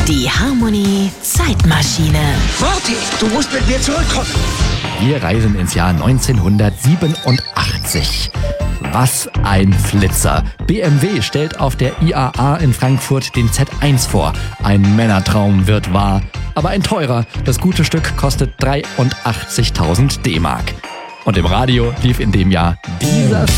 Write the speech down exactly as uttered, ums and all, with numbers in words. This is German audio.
Die Harmony Zeitmaschine. Marty, du musst mit mir zurückkommen. Wir reisen ins Jahr neunzehnhundertsiebenundachtzig. Was ein Flitzer. B M W stellt auf der I A A in Frankfurt den Z eins vor. Ein Männertraum wird wahr. Aber ein teurer. Das gute Stück kostet dreiundachtzigtausend D-Mark. Und im Radio lief in dem Jahr dieser